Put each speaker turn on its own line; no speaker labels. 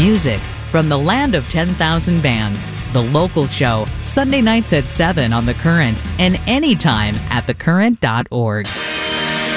Music from the land of 10,000 bands. The Local Show, Sunday nights at 7 on The Current and anytime at thecurrent.org.